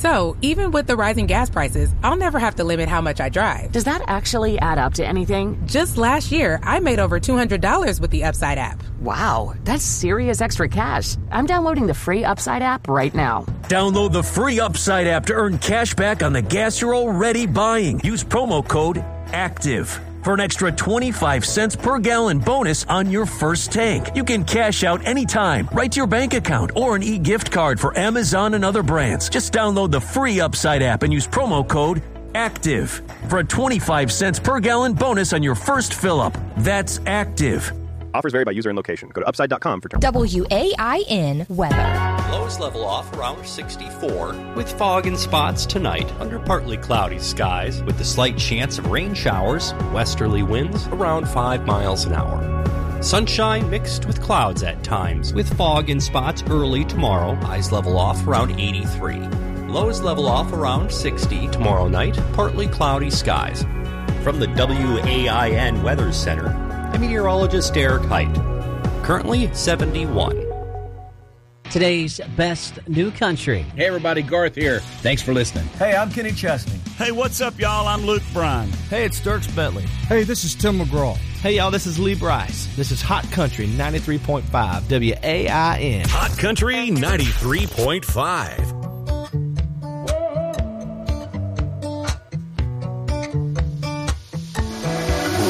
So, even with the rising gas prices, I'll never have to limit how much I drive. Does that actually add up to anything? Just last year, I made over $200 with the Upside app. Wow, that's serious extra cash. I'm downloading the free Upside app right now. Download the free Upside app to earn cash back on the gas you're already buying. Use promo code ACTIVE for an extra 25 cents per gallon bonus on your first tank. You can cash out anytime, right to your bank account, or an e-gift card for Amazon and other brands. Just download the free Upside app and use promo code ACTIVE for a 25 cents per gallon bonus on your first fill-up. That's ACTIVE. Offers vary by user and location. Go to upside.com for terms. WAIN weather. Lows level off around 64 with fog and spots tonight under partly cloudy skies with a slight chance of rain showers, westerly winds around 5 miles an hour. Sunshine mixed with clouds at times with fog and spots early tomorrow. Highs level off around 83. Lows level off around 60 tomorrow night, partly cloudy skies. From the WAIN Weather Center, I'm meteorologist Derek Height. Currently 71. Today's best new country. Hey everybody, Garth here. Thanks for listening. Hey, I'm Kenny Chesney. Hey, what's up, y'all? I'm Luke Bryan. Hey, it's Dierks Bentley. Hey, this is Tim McGraw. Hey, y'all, this is Lee Bryce. This is Hot Country 93.5 WAIN. Hot Country 93.5.